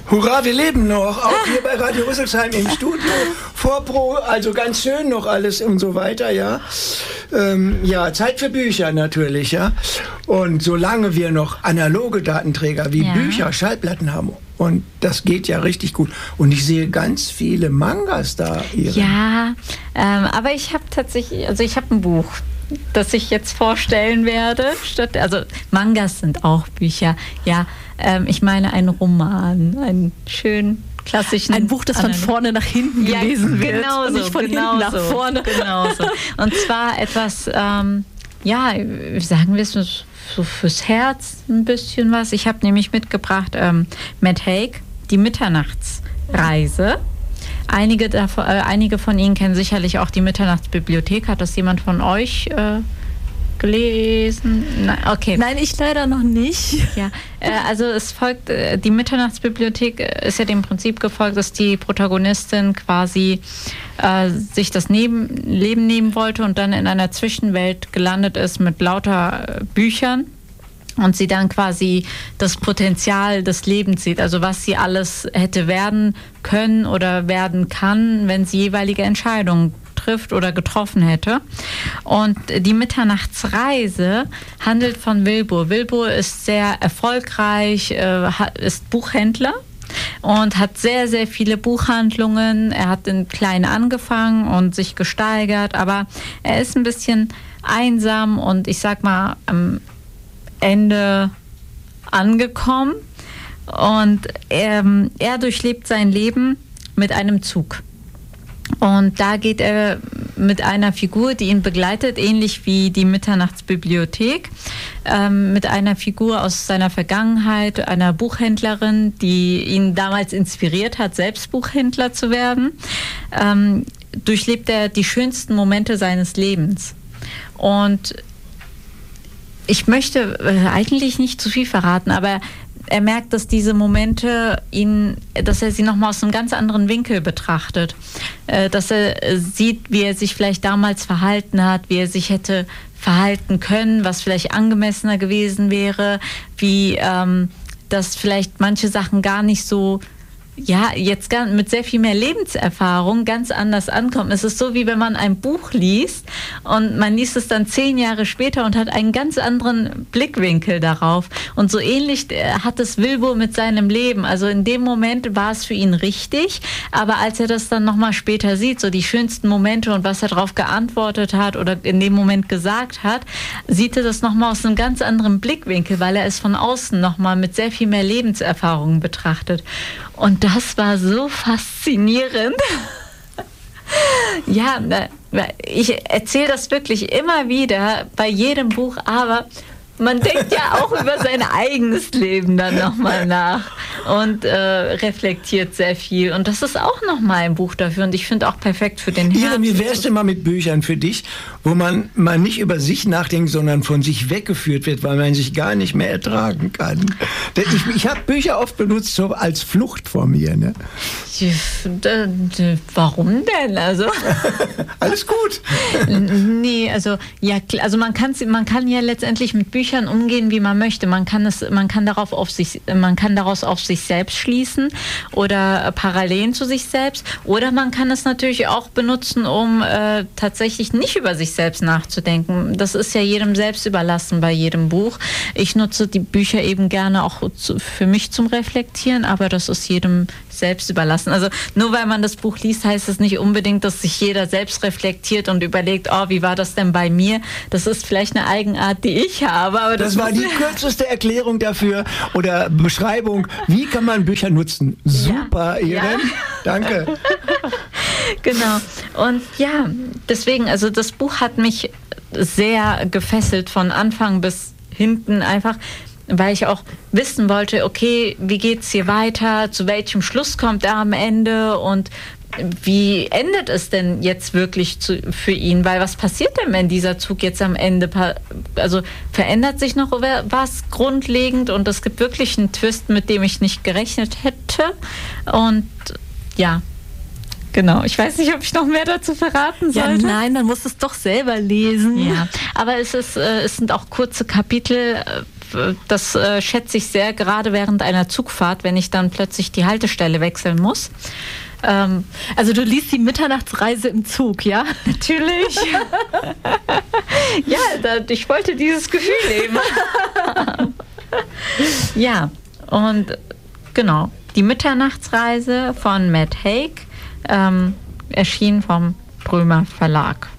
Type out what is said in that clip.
Hurra, wir leben noch, auch hier bei Radio Rüsselsheim im Studio. Vorpro, also ganz schön noch alles und so weiter, ja. Ja, Zeit für Bücher natürlich, ja. Und solange wir noch analoge Datenträger wie Bücher, Schallplatten haben, und das geht ja richtig gut. Und ich sehe ganz viele Mangas da. Ja, aber ich habe tatsächlich, also ich habe ein Buch, das ich jetzt vorstellen werde. Also Mangas sind auch Bücher, ja. Ich meine einen Roman, einen schönen klassischen... Ein Buch, das von vorne nach hinten gelesen wird und nicht von hinten nach vorne. Genau so. Und zwar etwas, sagen wir es so fürs Herz ein bisschen was. Ich habe nämlich mitgebracht Matt Haig, Die Mitternachtsreise. Einige von Ihnen kennen sicherlich auch die Mitternachtsbibliothek. Hat das jemand von euch gelesen? Nein, okay. Nein, ich leider noch nicht. Ja, also es folgt, die Mitternachtsbibliothek ist ja dem Prinzip gefolgt, dass die Protagonistin quasi sich das Leben nehmen wollte und dann in einer Zwischenwelt gelandet ist mit lauter Büchern. Und sie dann quasi das Potenzial des Lebens sieht, also was sie alles hätte werden können oder werden kann, wenn sie jeweilige Entscheidungen trifft oder getroffen hätte. Und die Mitternachtsreise handelt von Wilbur. Wilbur ist sehr erfolgreich, ist Buchhändler und hat sehr, sehr viele Buchhandlungen. Er hat in klein angefangen und sich gesteigert, aber er ist ein bisschen einsam und ich sag mal am Ende angekommen und er durchlebt sein Leben mit einem Zug. Und da geht er mit einer Figur, die ihn begleitet, ähnlich wie die Mitternachtsbibliothek, mit einer Figur aus seiner Vergangenheit, einer Buchhändlerin, die ihn damals inspiriert hat, selbst Buchhändler zu werden, durchlebt er die schönsten Momente seines Lebens. Und ich möchte eigentlich nicht zu viel verraten, aber er merkt, dass diese Momente dass er sie nochmal aus einem ganz anderen Winkel betrachtet. Dass er sieht, wie er sich vielleicht damals verhalten hat, wie er sich hätte verhalten können, was vielleicht angemessener gewesen wäre, wie dass vielleicht manche Sachen gar nicht so, jetzt mit sehr viel mehr Lebenserfahrung ganz anders ankommen. Es ist so, wie wenn man ein Buch liest und man liest es dann 10 Jahre später und hat einen ganz anderen Blickwinkel darauf. Und so ähnlich hat es Wilbur mit seinem Leben. Also in dem Moment war es für ihn richtig, aber als er das dann nochmal später sieht, so die schönsten Momente und was er darauf geantwortet hat oder in dem Moment gesagt hat, sieht er das nochmal aus einem ganz anderen Blickwinkel, weil er es von außen nochmal mit sehr viel mehr Lebenserfahrung betrachtet. Und das war so faszinierend. Ja, ich erzähle das wirklich immer wieder bei jedem Buch, aber man denkt ja auch über sein eigenes Leben dann nochmal nach und reflektiert sehr viel. Und das ist auch nochmal ein Buch dafür und ich finde auch perfekt für den Herbst. Wie wär's denn mal mit Büchern für dich, wo man mal nicht über sich nachdenkt, sondern von sich weggeführt wird, weil man sich gar nicht mehr ertragen kann? Ich habe Bücher oft benutzt so als Flucht vor mir. Ne? Warum denn? Also alles gut. Nee, also man kann ja letztendlich mit Büchern umgehen, wie man möchte. Man kann daraus auf sich selbst schließen oder Parallelen zu sich selbst. Oder man kann es natürlich auch benutzen, um tatsächlich nicht über sich selbst nachzudenken. Das ist ja jedem selbst überlassen bei jedem Buch. Ich nutze die Bücher eben gerne auch für mich zum Reflektieren, aber das ist jedem selbst überlassen. Also nur weil man das Buch liest, heißt es nicht unbedingt, dass sich jeder selbst reflektiert und überlegt, wie war das denn bei mir? Das ist vielleicht eine Eigenart, die ich habe. Aber das war die kürzeste Erklärung dafür oder Beschreibung, wie kann man Bücher nutzen. Super, Irene. Ja. Danke. Genau. Und ja, deswegen, also das Buch hat mich sehr gefesselt von Anfang bis hinten einfach, weil ich auch wissen wollte, okay, wie geht's hier weiter, zu welchem Schluss kommt er am Ende und wie endet es denn jetzt wirklich für ihn? Weil was passiert denn, wenn dieser Zug jetzt am Ende, also verändert sich noch was grundlegend und es gibt wirklich einen Twist, mit dem ich nicht gerechnet hätte und ja, genau. Ich weiß nicht, ob ich noch mehr dazu verraten sollte. Ja, nein, man muss es doch selber lesen. Ja, aber es sind auch kurze Kapitel, das schätze ich sehr, gerade während einer Zugfahrt, wenn ich dann plötzlich die Haltestelle wechseln muss. Also du liest die Mitternachtsreise im Zug, ja? Natürlich. Ja, ich wollte dieses Gefühl leben. Ja, und genau, die Mitternachtsreise von Matt Haig, erschienen vom Brömer Verlag.